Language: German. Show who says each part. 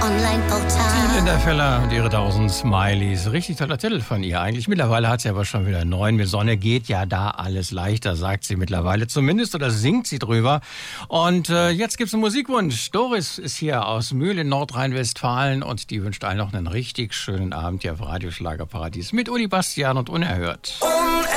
Speaker 1: Online-Portal.
Speaker 2: Linda Feller und ihre 1000 Smileys. Richtig toller Titel von ihr eigentlich. Mittlerweile hat sie aber schon wieder einen neuen. Mit Sonne geht ja da alles leichter, sagt sie mittlerweile zumindest. Oder singt sie drüber. Und jetzt gibt's einen Musikwunsch. Doris ist hier aus Mühl in Nordrhein-Westfalen. Und die wünscht allen noch einen richtig schönen Abend hier auf Radio Schlagerparadies mit Uli Bastian und Unerhört.
Speaker 3: Unerhört.